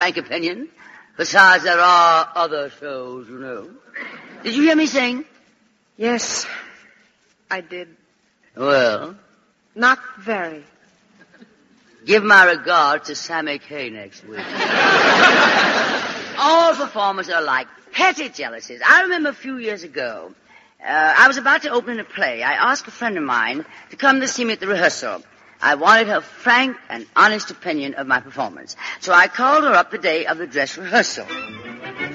frank opinion. Besides, there are other shows, you know. Did you hear me sing? Yes, I did. Well? Not very. Give my regards to Sammy Kaye next week. All performers are like petty jealousies. I remember a few years ago, I was about to open a play. I asked a friend of mine to come to see me at the rehearsal. I wanted her frank and honest opinion of my performance. So I called her up the day of the dress rehearsal.